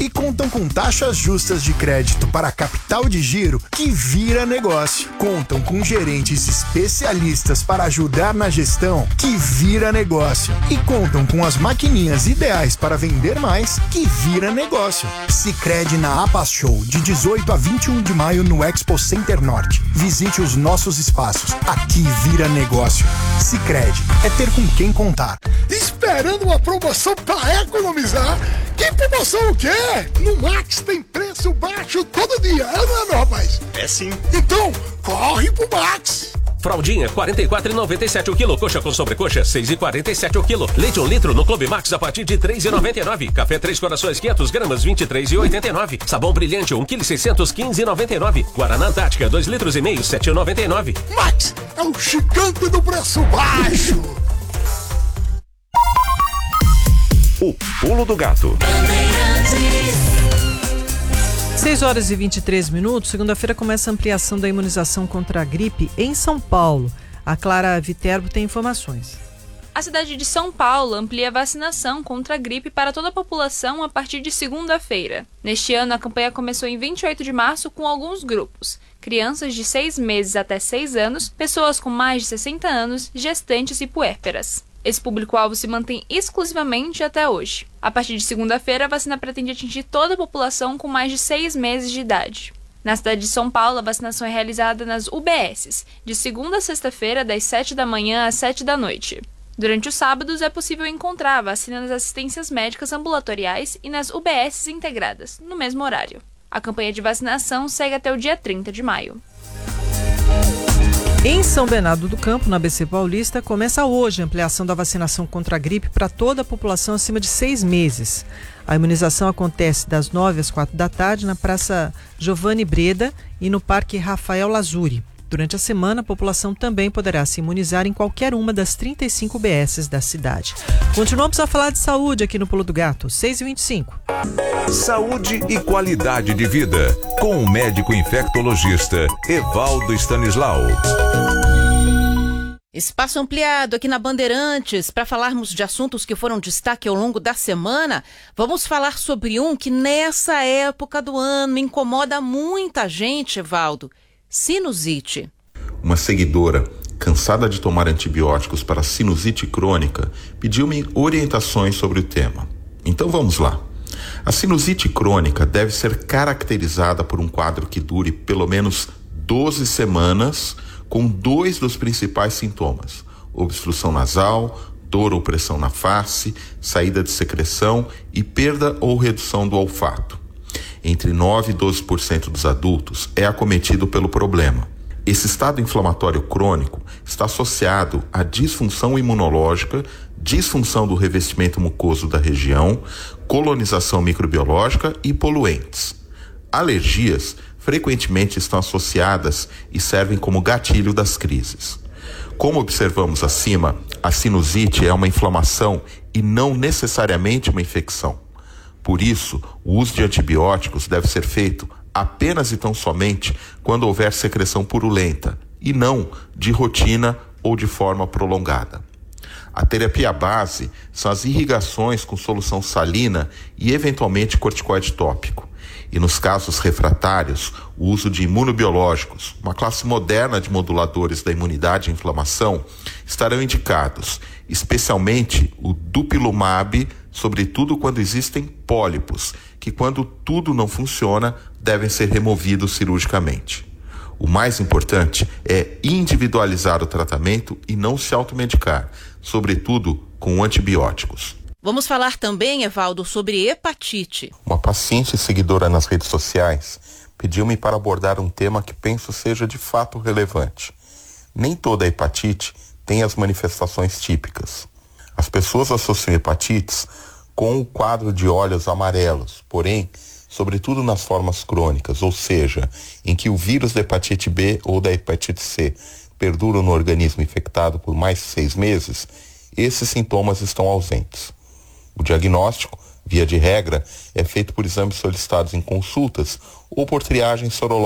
e contam com taxas justas de crédito para capital de giro que vira negócio. Contam com gerentes especialistas para ajudar na gestão que vira negócio. E contam com as maquininhas ideais para vender mais que vira negócio. Sicredi na APAS Show, de 18 a 21 de maio no Expo Center Norte. Visite os nossos espaços. Aqui vira negócio. Sicredi é ter com quem contar. Esperando uma promoção para economizar? Que promoção o quê? No Max tem preço baixo todo dia, não é, meu rapaz? É sim. Então, corre pro Max. Fraldinha, R$ 44,97 o quilo. Coxa com sobrecoxa, R$ 6,47 o quilo. Leite 1 litro no Clube Max a partir de R$ 3,99. Café 3 Corações 500 gramas, R$ 23,89. Sabão brilhante 1 kg 600, R$ 15,99. Guaraná Antártica 2 litros e meio, R$ 7,99. Max é o gigante do preço baixo. O Pulo do Gato. 6h23. Segunda-feira começa a ampliação da imunização contra a gripe em São Paulo. A Clara Viterbo tem informações. A cidade de São Paulo amplia a vacinação contra a gripe para toda a população a partir de segunda-feira. Neste ano, a campanha começou em 28 de março com alguns grupos: crianças de 6 meses até 6 anos, pessoas com mais de 60 anos, gestantes e puérperas. Esse público-alvo se mantém exclusivamente até hoje. A partir de segunda-feira, a vacina pretende atingir toda a população com mais de 6 meses de idade. Na cidade de São Paulo, a vacinação é realizada nas UBSs, de segunda a sexta-feira, das 7 da manhã às 7 da noite. Durante os sábados, é possível encontrar a vacina nas assistências médicas ambulatoriais e nas UBSs integradas, no mesmo horário. A campanha de vacinação segue até o dia 30 de maio. Em São Bernardo do Campo, na ABC Paulista, começa hoje a ampliação da vacinação contra a gripe para toda a população acima de 6 meses. A imunização acontece das 9 às 4 da tarde na Praça Giovanni Breda e no Parque Rafael Lazuri. Durante a semana, a população também poderá se imunizar em qualquer uma das 35 UBSs da cidade. Continuamos a falar de saúde aqui no Pulo do Gato, 6h25. Saúde e qualidade de vida, com o médico infectologista Evaldo Stanislau. Espaço ampliado aqui na Bandeirantes para falarmos de assuntos que foram destaque ao longo da semana. Vamos falar sobre um que nessa época do ano incomoda muita gente, Evaldo: sinusite. Uma seguidora, cansada de tomar antibióticos para sinusite crônica, pediu-me orientações sobre o tema. Então vamos lá. A sinusite crônica deve ser caracterizada por um quadro que dure pelo menos 12 semanas, com 2 dos principais sintomas: obstrução nasal, dor ou pressão na face, saída de secreção e perda ou redução do olfato. Entre 9% e 12% dos adultos é acometido pelo problema. Esse estado inflamatório crônico está associado à disfunção imunológica, disfunção do revestimento mucoso da região, colonização microbiológica e poluentes. Alergias frequentemente estão associadas e servem como gatilho das crises. Como observamos acima, a sinusite é uma inflamação e não necessariamente uma infecção. Por isso, o uso de antibióticos deve ser feito apenas e tão somente quando houver secreção purulenta, e não de rotina ou de forma prolongada. A terapia base são as irrigações com solução salina e eventualmente corticoide tópico. E nos casos refratários, o uso de imunobiológicos, uma classe moderna de moduladores da imunidade e inflamação, estarão indicados, especialmente o dupilumab, sobretudo quando existem pólipos, que quando tudo não funciona, devem ser removidos cirurgicamente. O mais importante é individualizar o tratamento e não se automedicar, sobretudo com antibióticos. Vamos falar também, Evaldo, sobre hepatite. Uma paciente seguidora nas redes sociais pediu-me para abordar um tema que penso seja de fato relevante. Nem toda hepatite tem as manifestações típicas. As pessoas associam hepatites com o quadro de olhos amarelos, porém, sobretudo nas formas crônicas, ou seja, em que o vírus da hepatite B ou da hepatite C perduram no organismo infectado por mais de 6 meses, esses sintomas estão ausentes. O diagnóstico, via de regra, é feito por exames solicitados em consultas ou por triagem sorológica